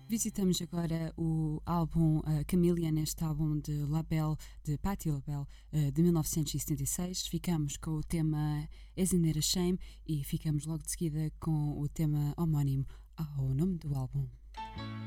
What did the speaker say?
Visitamos agora o álbum Chameleon, este álbum de Labelle, de Patti LaBelle, de 1976. Ficamos com o tema Isn't It a Shame e ficamos logo de seguida com o tema homónimo ao nome do álbum.